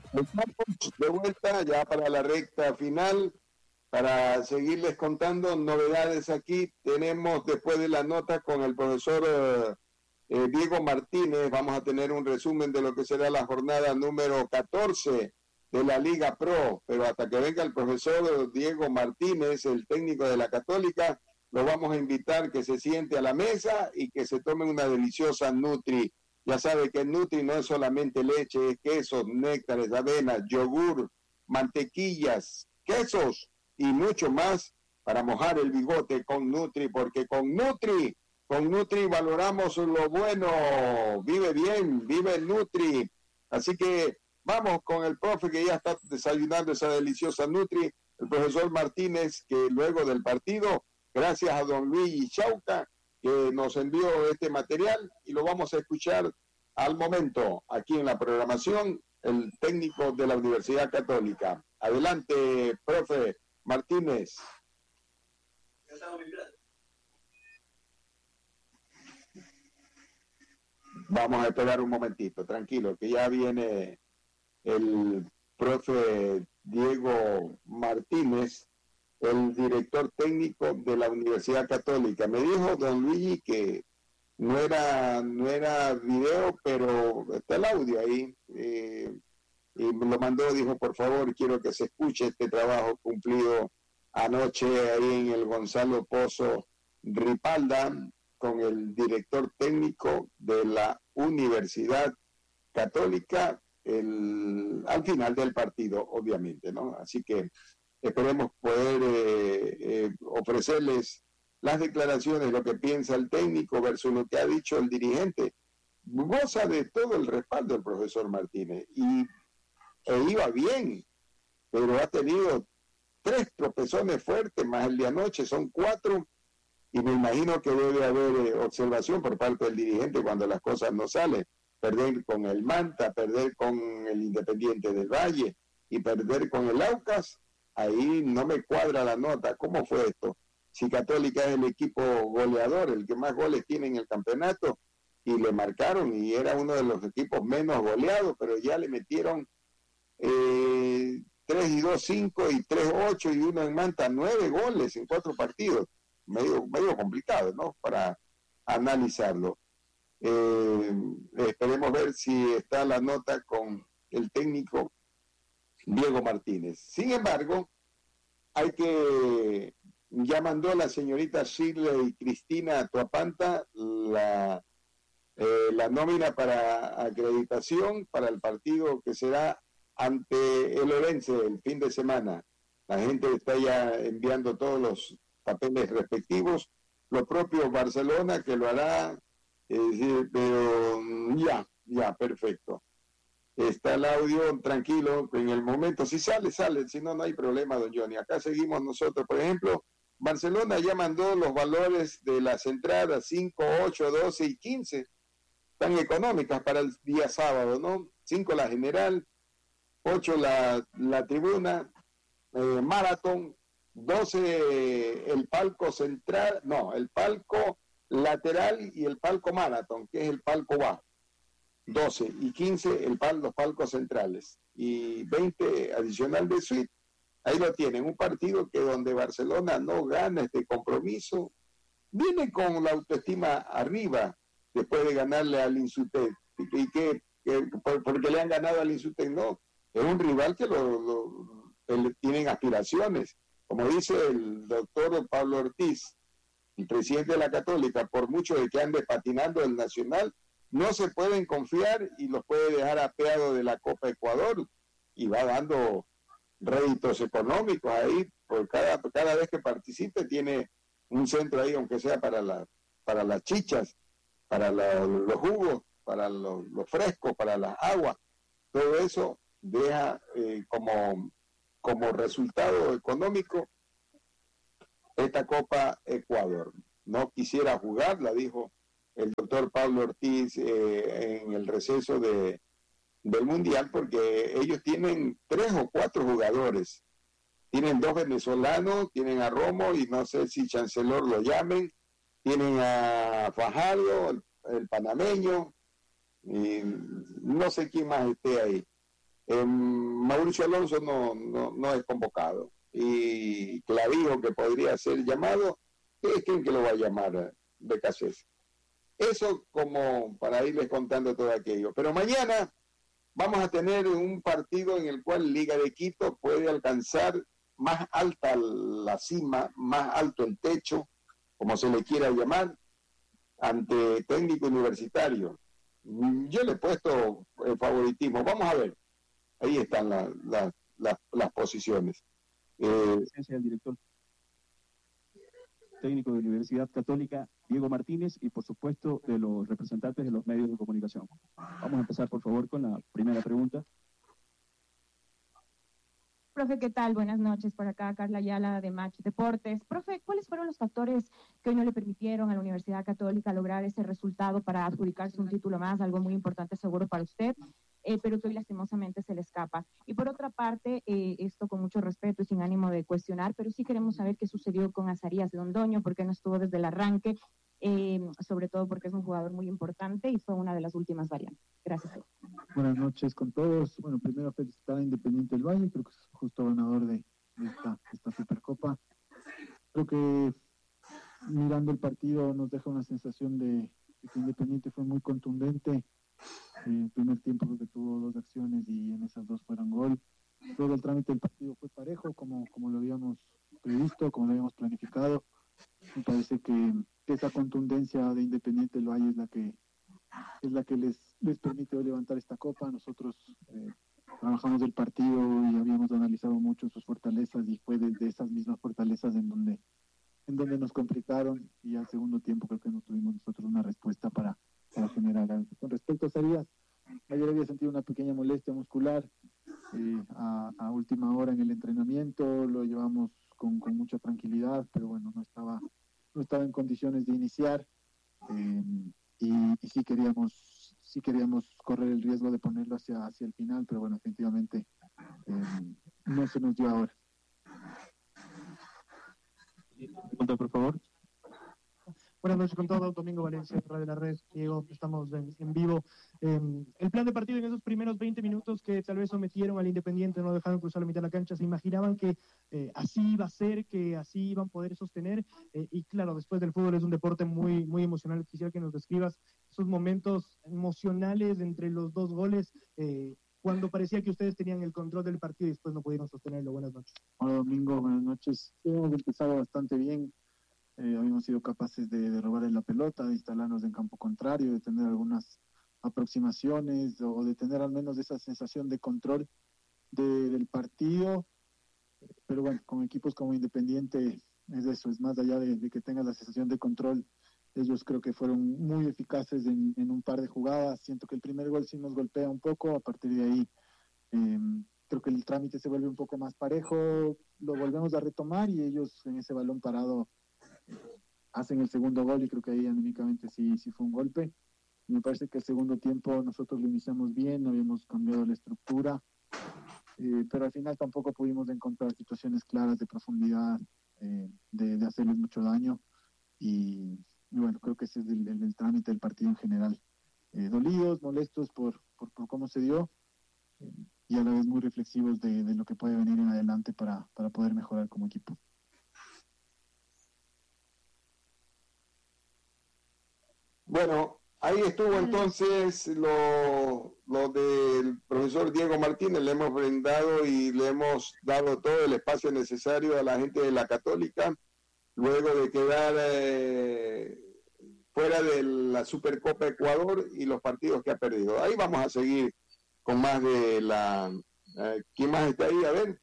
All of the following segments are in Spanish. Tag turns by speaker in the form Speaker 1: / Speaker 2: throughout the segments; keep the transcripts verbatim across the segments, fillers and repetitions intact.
Speaker 1: Estamos de vuelta ya para la recta final, para seguirles contando novedades aquí. Tenemos después de la nota con el profesor eh, eh, Diego Martínez, vamos a tener un resumen de lo que será la jornada número catorce de la Liga Pro, pero hasta que venga el profesor Diego Martínez, el técnico de la Católica, lo vamos a invitar que se siente a la mesa y que se tome una deliciosa Nutri. Ya sabe que Nutri no es solamente leche, es quesos, néctares, avenas, yogur, mantequillas, quesos y mucho más para mojar el bigote con Nutri, porque con Nutri, con Nutri valoramos lo bueno. Vive bien, vive Nutri. Así que vamos con el profe que ya está desayunando esa deliciosa Nutri, el profesor Martínez, que luego del partido, gracias a don Luis Chauca, que nos envió este material y lo vamos a escuchar al momento aquí en la programación, el técnico de la Universidad Católica. Adelante, profe Martínez. Vamos a esperar un momentito, tranquilo, que ya viene el profe Diego Martínez, el director técnico de la Universidad Católica. Me dijo don Luigi que no era, no era video, pero está el audio ahí. Eh, y me lo mandó, dijo, por favor, quiero que se escuche este trabajo cumplido anoche ahí en el Gonzalo Pozo Ripalda con el director técnico de la Universidad Católica el, al final del partido, obviamente, ¿no? Así que esperemos poder eh, eh, ofrecerles las declaraciones, lo que piensa el técnico versus lo que ha dicho el dirigente. Goza de todo el respaldo del profesor Martínez y e iba bien, pero ha tenido tres tropezones fuertes, más el de anoche, son cuatro, y me imagino que debe haber eh, observación por parte del dirigente cuando las cosas no salen. Perder con el Manta, perder con el Independiente del Valle y perder con el Aucas, ahí no me cuadra la nota. ¿Cómo fue esto? Si Católica es el equipo goleador, el que más goles tiene en el campeonato, y le marcaron, y era uno de los equipos menos goleados, pero ya le metieron eh, tres y dos, cinco, y tres, ocho, y uno en Manta, nueve goles en cuatro partidos. Medio, medio complicado, ¿no? Para analizarlo. Eh, esperemos ver si está la nota con el técnico Diego Martínez. Sin embargo, hay que, ya mandó la señorita Shirley Cristina Tuapanta la, eh, la nómina para acreditación para el partido que será ante el Orense el fin de semana. La gente está ya enviando todos los papeles respectivos, lo propio Barcelona que lo hará, eh, pero ya, ya, perfecto. Está el audio, tranquilo, en el momento, si sale, sale, si no, no hay problema, don Johnny. Acá seguimos nosotros, por ejemplo, Barcelona ya mandó los valores de las entradas cinco, ocho, doce y quince, tan económicas para el día sábado, ¿no? cinco la general, ocho la, la tribuna, eh, maratón, doce el palco central, no, el palco lateral y el palco maratón, que es el palco bajo. doce y quince el pal, los palcos centrales y veinte adicional de suite. Ahí lo tienen, un partido que donde Barcelona no gana este compromiso, viene con la autoestima arriba después de ganarle al Insutec, y que, que por, porque le han ganado al Insutec, no, es un rival que lo, lo, lo, tienen aspiraciones, como dice el doctor Pablo Ortiz, el presidente de la Católica, por mucho de que ande patinando el Nacional, no se pueden confiar y los puede dejar apeados de la Copa Ecuador y va dando réditos económicos ahí, por cada, cada vez que participe tiene un centro ahí, aunque sea para, la, para las chichas, para la, los jugos, para los, los frescos, para las aguas, todo eso deja eh, como, como resultado económico esta Copa Ecuador. No quisiera jugarla, dijo el doctor Pablo Ortiz eh, en el receso de, del Mundial, porque ellos tienen tres o cuatro jugadores. Tienen dos venezolanos, tienen a Romo y no sé si Chancellor lo llamen, tienen a Fajardo, el, el panameño, y no sé quién más esté ahí. eh, Mauricio Alonso no, no, no es convocado. Y Clavijo, que podría ser llamado, ¿qué creen que lo va a llamar Becasés? Eso como para irles contando todo aquello. Pero mañana vamos a tener un partido en el cual Liga de Quito puede alcanzar más alta la cima, más alto el techo, como se le quiera llamar, ante Técnico Universitario. Yo le he puesto el favoritismo. Vamos a ver. Ahí están la, la, la, las posiciones.
Speaker 2: Eh, el director técnico de Universidad Católica, Diego Martínez, y por supuesto de los representantes de los medios de comunicación. Vamos a empezar, por favor, con la primera pregunta.
Speaker 3: Profe, ¿qué tal? Buenas noches. Por acá, Carla Ayala de Match Deportes. Profe, ¿cuáles fueron los factores que hoy no le permitieron a la Universidad Católica lograr ese resultado para adjudicarse un título más, algo muy importante seguro para usted, eh, pero que hoy lastimosamente se le escapa? Y por otra parte, eh, esto con mucho respeto y sin ánimo de cuestionar, pero sí queremos saber qué sucedió con Azarías Londoño, por qué no estuvo desde el arranque, eh, sobre todo porque es un jugador muy importante y fue una de las últimas variantes. Gracias.
Speaker 4: Buenas noches con todos. Bueno, primero felicitar a Independiente del Valle, creo que es justo ganador de, de esta, esta Supercopa. Creo que mirando el partido nos deja una sensación de, de que Independiente fue muy contundente. En el primer tiempo creo que tuvo dos acciones y en esas dos fueron gol. Todo el trámite del partido fue parejo, como, como lo habíamos previsto, como lo habíamos planificado. Me parece que, que esa contundencia de Independiente del Valle es la que es la que les, les permite levantar esta copa. Nosotros eh, trabajamos el partido y habíamos analizado mucho sus fortalezas y fue desde esas mismas fortalezas en donde en donde nos complicaron, y al segundo tiempo creo que no tuvimos nosotros una respuesta para, para generar algo. Con respecto a Sarías, ayer había sentido una pequeña molestia muscular eh, a, a última hora en el entrenamiento, lo llevamos con, con mucha tranquilidad, pero bueno, no estaba no estaba en condiciones de iniciar. Eh, Y, y sí queríamos sí queríamos correr el riesgo de ponerlo hacia, hacia el final, pero bueno, definitivamente eh, no se nos dio ahora.
Speaker 2: Pregunta, por favor.
Speaker 5: Buenas noches con todos, Domingo Valencia, Radio La Red. Diego, estamos en, en vivo. Eh, el plan de partido en esos primeros veinte minutos que tal vez sometieron al Independiente, no dejaron cruzar la mitad de la cancha, ¿se imaginaban que eh, así iba a ser, que así iban a poder sostener? Eh, y claro, después del fútbol es un deporte muy, muy emocional. Quisiera que nos describas esos momentos emocionales entre los dos goles, eh, cuando parecía que ustedes tenían el control del partido y después no pudieron sostenerlo. Buenas noches.
Speaker 4: Hola, Domingo, buenas noches. Hemos empezado bastante bien. Eh, habíamos sido capaces de, de robarle la pelota, de instalarnos en campo contrario, de tener algunas aproximaciones o de tener al menos esa sensación de control de, del partido. Pero bueno, con equipos como Independiente es eso, es más allá de, de que tengas la sensación de control. Ellos creo que fueron muy eficaces en, en un par de jugadas. Siento que el primer gol sí nos golpea un poco, a partir de ahí eh, creo que el trámite se vuelve un poco más parejo, lo volvemos a retomar y ellos en ese balón parado hacen el segundo gol y creo que ahí anímicamente sí, sí fue un golpe. Me parece que el segundo tiempo nosotros lo iniciamos bien, habíamos cambiado la estructura, eh, pero al final tampoco pudimos encontrar situaciones claras de profundidad, eh, de, de hacerles mucho daño y, y bueno, creo que ese es el, el, el trámite del partido en general. Eh, dolidos, molestos por, por, por cómo se dio eh, y a la vez muy reflexivos de, de lo que puede venir en adelante para, para poder mejorar como equipo.
Speaker 1: Bueno, ahí estuvo entonces lo, lo del profesor Diego Martínez. Le hemos brindado y le hemos dado todo el espacio necesario a la gente de la Católica, luego de quedar eh, fuera de la Supercopa Ecuador y los partidos que ha perdido. Ahí vamos a seguir con más de la... Eh, ¿Quién más está ahí? A ver.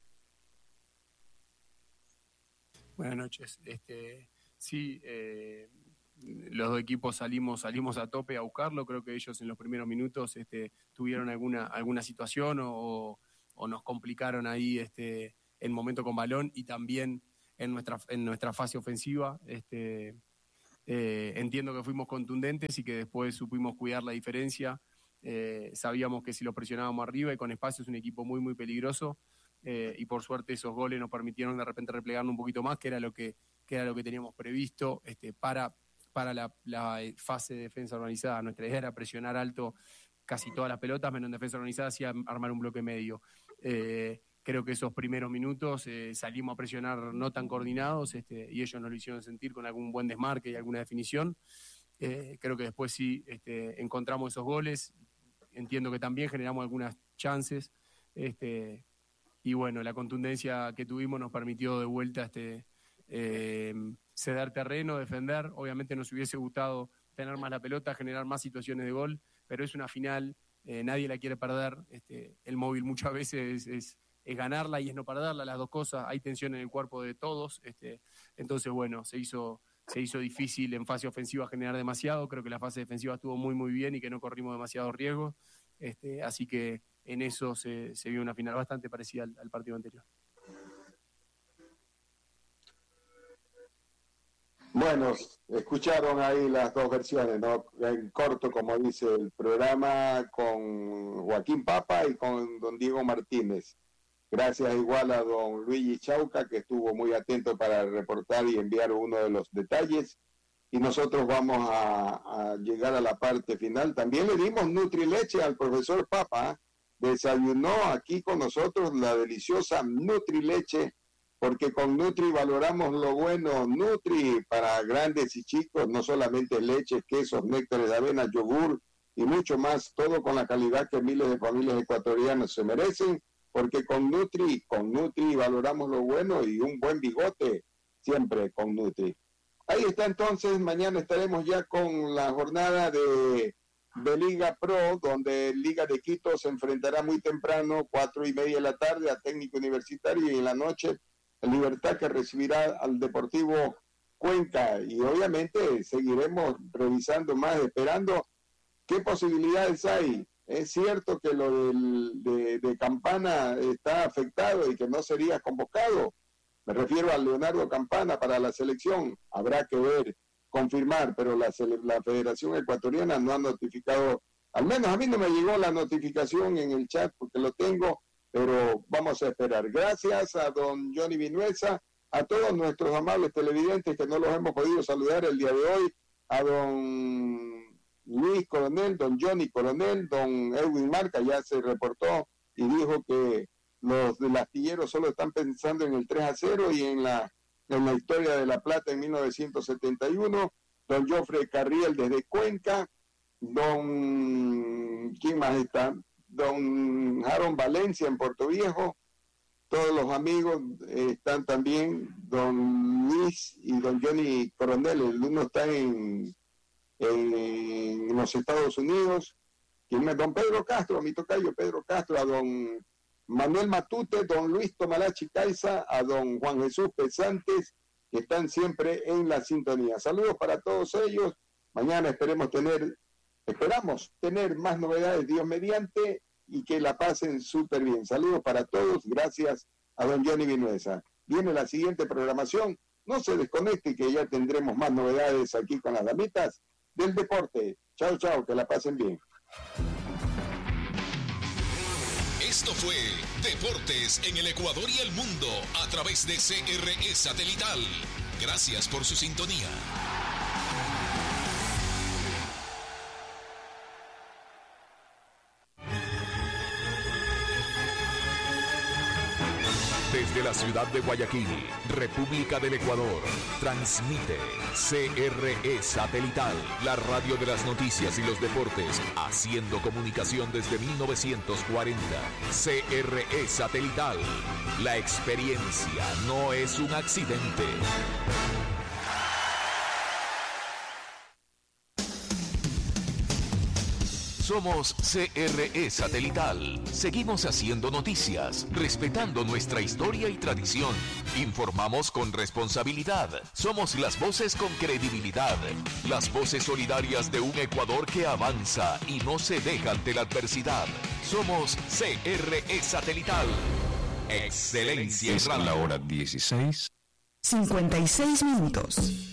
Speaker 6: Buenas noches. Este, sí, eh, los dos equipos salimos salimos a tope a buscarlo. Creo que ellos en los primeros minutos este, tuvieron alguna alguna situación o, o nos complicaron ahí este, el momento con balón y también en nuestra en nuestra fase ofensiva. Este, eh, entiendo que fuimos contundentes y que después supimos cuidar la diferencia. Eh, sabíamos que si lo presionábamos arriba y con espacio es un equipo muy muy peligroso. Eh, y por suerte esos goles nos permitieron de repente replegarnos un poquito más, que era lo que, que, era lo que teníamos previsto este, para, para la, la fase de defensa organizada. Nuestra idea era presionar alto casi todas las pelotas, menos en defensa organizada, sí armar un bloque medio. Eh, creo que esos primeros minutos eh, salimos a presionar no tan coordinados este, y ellos nos lo hicieron sentir con algún buen desmarque y alguna definición. Eh, creo que después sí este, encontramos esos goles. Entiendo que también generamos algunas chances. Este, y bueno, la contundencia que tuvimos nos permitió de vuelta este, eh, ceder terreno, defender. Obviamente nos hubiese gustado tener más la pelota, generar más situaciones de gol, pero es una final, eh, nadie la quiere perder. Este, el móvil muchas veces es, es, es ganarla y es no perderla, las dos cosas. Hay tensión en el cuerpo de todos. Este, entonces, bueno, se hizo... Se hizo difícil en fase ofensiva generar demasiado, creo que la fase defensiva estuvo muy muy bien y que no corrimos demasiados riesgos, este, así que en eso se, se vio una final bastante parecida al, al partido anterior.
Speaker 1: Bueno, escucharon ahí las dos versiones, ¿no? En corto, como dice el programa, con Joaquín Papa y con don Diego Martínez. Gracias igual a don Luigi Chauca, que estuvo muy atento para reportar y enviar uno de los detalles. Y nosotros vamos a, a llegar a la parte final. También le dimos Nutrileche al profesor Papa. Desayunó aquí con nosotros la deliciosa Nutrileche, porque con Nutri valoramos lo bueno. Nutri para grandes y chicos, no solamente leche, quesos, néctares de avena, yogur y mucho más. Todo con la calidad que miles de familias ecuatorianas se merecen. Porque con Nutri, con Nutri valoramos lo bueno y un buen bigote siempre con Nutri. Ahí está entonces, mañana estaremos ya con la jornada de, de Liga Pro, donde Liga de Quito se enfrentará muy temprano, cuatro y media de la tarde, a Técnico Universitario, y en la noche el Libertad, que recibirá al Deportivo Cuenca. Y obviamente seguiremos revisando más, esperando qué posibilidades hay. Es cierto que lo del, de, de Campana está afectado y que no sería convocado. Me refiero a Leonardo Campana para la selección. Habrá que ver, confirmar, pero la, la Federación Ecuatoriana no ha notificado, al menos a mí no me llegó la notificación en el chat porque lo tengo, pero vamos a esperar. Gracias a don Johnny Vinuesa, a todos nuestros amables televidentes que no los hemos podido saludar el día de hoy, a don Luis Coronel, don Johnny Coronel, don Edwin Marca ya se reportó y dijo que los del astillero solo están pensando en el tres a cero y en la, en la historia de La Plata en mil novecientos setenta y uno, don Joffre Carriel desde Cuenca, don, ¿quién más está? Don Aaron Valencia en Puerto Viejo, todos los amigos eh, están también, don Luis y don Johnny Coronel, el uno está en en los Estados Unidos, don Pedro Castro, a mi tocayo Pedro Castro, a don Manuel Matute, don Luis Tomalachi Caiza, a don Juan Jesús Pesantes, que están siempre en la sintonía. Saludos para todos ellos. Mañana esperemos tener, esperamos tener más novedades, Dios mediante, y que la pasen súper bien. Saludos para todos, gracias a don Johnny Vinuesa. Viene la siguiente programación, no se desconecte que ya tendremos más novedades aquí con las damitas del deporte. Chao, chao, que la pasen bien.
Speaker 7: Esto fue Deportes en el Ecuador y el Mundo a través de C R E Satelital. Gracias por su sintonía. Desde la ciudad de Guayaquil, República del Ecuador, transmite C R E Satelital, la radio de las noticias y los deportes, haciendo comunicación desde mil novecientos cuarenta. C R E Satelital, la experiencia no es un accidente. Somos C R E Satelital. Seguimos haciendo noticias, respetando nuestra historia y tradición. Informamos con responsabilidad. Somos las voces con credibilidad. Las voces solidarias de un Ecuador que avanza y no se deja ante la adversidad. Somos C R E Satelital. Excelencia en radio.
Speaker 8: Es la hora dieciséis.
Speaker 9: cincuenta y seis minutos.